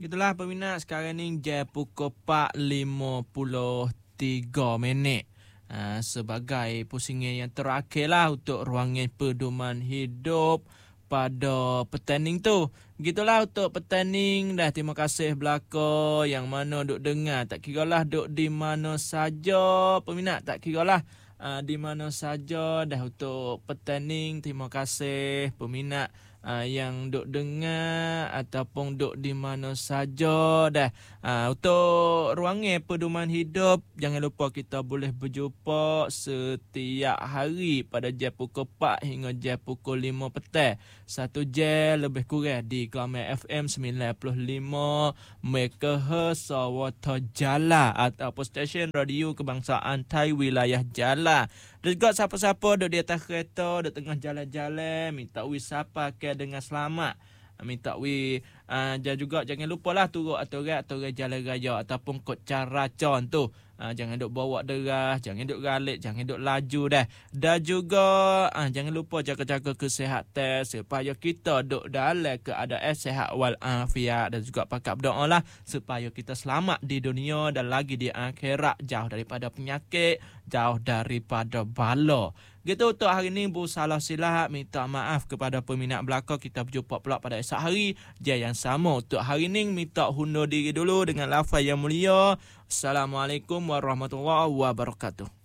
Gitulah peminat, sekarang ni jam pukul 4.53. Sebagai pusingan yang terakhir lah untuk ruangan pedoman hidup pada petanding tu. Gitulah untuk petanding dah. Terima kasih belaka yang mana duk dengar. Tak kira lah duk di mana saja peminat, tak kira lah di mana saja dah untuk petanding. Terima kasih peminat yang duk dengar ataupun duk di mana saja dah. Untuk ruangan pedoman hidup, jangan lupa kita boleh berjumpa setiap hari pada jam pukul 4 hingga jam pukul 5 petang. 1 jam lebih kurang di Glamour FM 95 MHz Sawata Jala ataupun stesen radio kebangsaan Thai wilayah Jala. Dan juga siapa-siapa duk di atas kereta, duk tengah jalan-jalan, minta wisapa ke dengan selamat. Minta dan juga jangan lupalah turut aturan jalan raya ataupun kod caracon tu. Jangan duk bawa derah, jangan duk galik, jangan duk laju dah. Dan juga jangan lupa jaga-jaga kesihatan supaya kita duk dalam keadaan sihat wal afiat, dan juga pakat berdoa lah supaya kita selamat di dunia dan lagi di akhirat, jauh daripada penyakit, jauh daripada bala. Gitu untuk hari ni, salah silap, minta maaf kepada peminat belakang. Kita berjumpa pula pada esok hari dia yang sama. Untuk hari ni minta hundur diri dulu dengan lafaz yang mulia. Assalamualaikum warahmatullahi wabarakatuh.